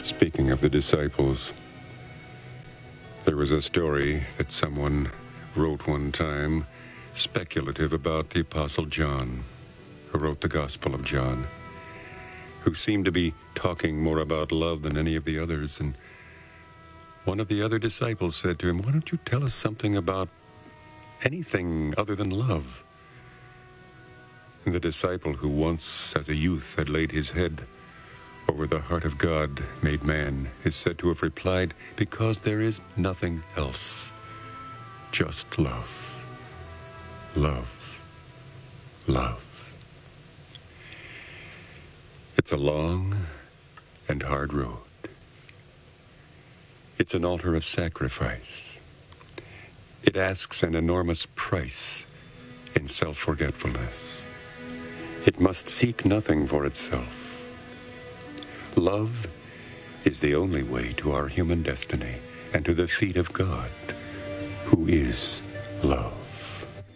Speaking of the disciples, there was a story that someone wrote one time, speculative, about the Apostle John, who wrote the Gospel of John, who seemed to be talking more about love than any of the others. And one of the other disciples said to him, "Why don't you tell us something about anything other than love?" And the disciple, who once as a youth had laid his head over the heart of God made man, is said to have replied, "Because there is nothing else, just love, love, love." It's a long and hard road. It's an altar of sacrifice. It asks an enormous price in self-forgetfulness. It must seek nothing for itself. Love is the only way to our human destiny and to the feet of God, who is love.